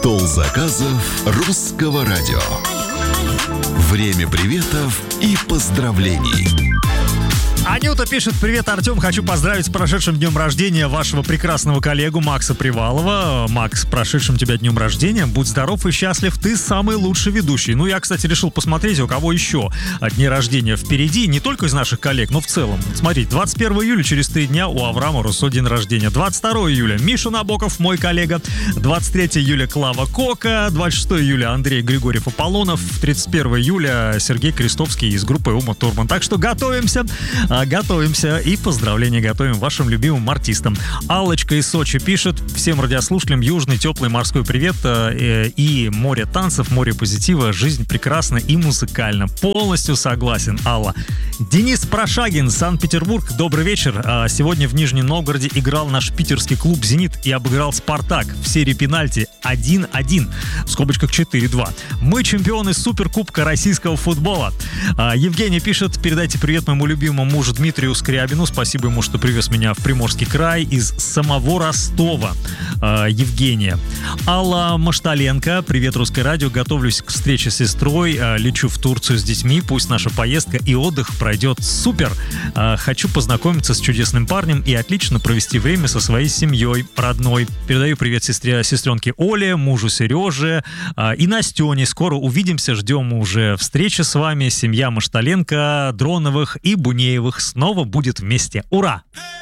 Стол заказов Русского радио. Время приветов и поздравлений. Анюта пишет: привет, Артем, хочу поздравить с прошедшим днем рождения вашего прекрасного коллегу Макса Привалова. Макс, с прошедшим тебя днем рождения, будь здоров и счастлив, ты самый лучший ведущий. Ну, я, кстати, решил посмотреть, у кого еще дни рождения впереди, не только из наших коллег, но в целом. Смотрите, 21 июля, через 3 дня, у Авраама Руссо день рождения. 22 июля Миша Набоков, мой коллега. 23 июля Клава Кока. 26 июля Андрей Григорьев Аполлонов. 31 июля Сергей Крестовский из группы Ума Турман. Так что готовимся и поздравления готовим вашим любимым артистам. Аллочка из Сочи пишет: всем радиослушателям южный теплый морской привет и море танцев, море позитива, жизнь прекрасна и музыкальна. Полностью согласен, Алла. Денис Прошагин, Санкт-Петербург, добрый вечер. Сегодня в Нижнем Новгороде играл наш питерский клуб «Зенит» и обыграл «Спартак» в серии пенальти 1-1, в скобочках 4-2. Мы чемпионы суперкубка российского футбола. Евгений пишет: передайте привет моему любимому мужу Дмитрию Скрябину. Спасибо ему, что привез меня в Приморский край из самого Ростова. Евгения. Алла Машталенко. Привет, Русское радио. Готовлюсь к встрече с сестрой. Лечу в Турцию с детьми. Пусть наша поездка и отдых пройдет супер. Хочу познакомиться с чудесным парнем и отлично провести время со своей семьей родной. Передаю привет сестренке Оле, мужу Сереже и Настене. Скоро увидимся. Ждем уже встречи с вами. Семья Машталенко, Дроновых и Бунеевых снова будет вместе. Ура!